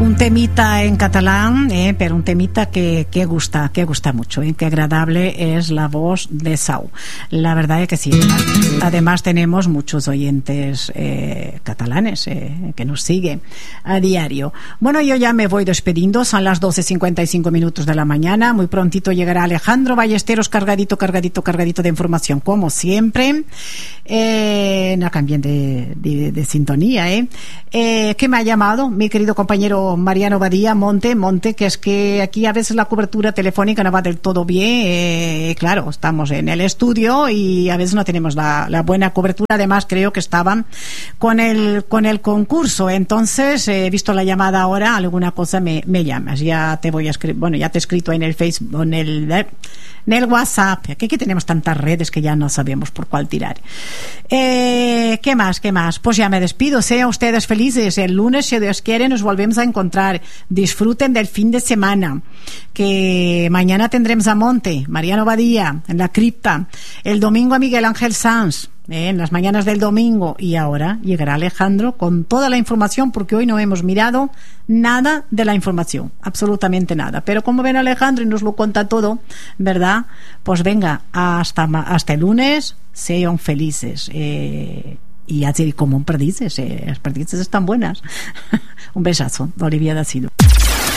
Un temita en catalán, pero un temita que gusta mucho, que agradable es la voz de Sau. La verdad es que sí. Además tenemos muchos oyentes catalanes que nos siguen a diario. Bueno, yo ya me voy despidiendo, son las 12:55 de la mañana. Muy prontito llegará Alejandro Ballesteros cargadito de información, como siempre. No cambien de sintonía, que me ha llamado mi querido compañero Mariano Badía, Monte, que es que aquí a veces la cobertura telefónica no va del todo bien, claro, estamos en el estudio y a veces no tenemos la buena cobertura. Además creo que estaban con el concurso, entonces he visto la llamada ahora, alguna cosa me llamas, ya te voy a escribir, bueno, ya te he escrito en el Facebook, en el WhatsApp, aquí que tenemos tantas redes que ya no sabemos por cuál tirar. ¿Qué más? Pues ya me despido, sean ustedes felices, el lunes si Dios quiere nos volvemos a encontrar, disfruten del fin de semana, que mañana tendremos a Monte, Mariano Badía en la cripta, el domingo a Miguel Ángel Sanz en las mañanas del domingo, y ahora llegará Alejandro con toda la información, porque hoy no hemos mirado nada de la información, absolutamente nada, pero como ven Alejandro y nos lo cuenta todo, ¿verdad? Pues venga, hasta el lunes, sean felices, y así como perdices, las perdices están buenas. Un besazo, Olivia da Silva.